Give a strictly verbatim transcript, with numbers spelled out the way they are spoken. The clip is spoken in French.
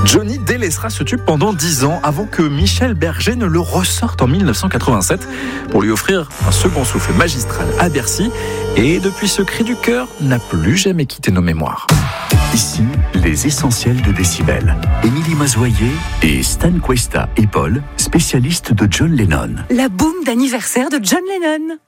Johnny délaissera ce tube pendant dix ans avant que Michel Berger ne le ressorte en dix-neuf cent quatre-vingt-sept pour lui offrir un second souffle magistral à Bercy. Et depuis ce cri du cœur n'a plus jamais quitté nos mémoires. Ici, les essentiels de Décibel. Émilie Mazoyer et Stan Cuesta et Paul, spécialistes de John Lennon. La boum d'anniversaire de John Lennon.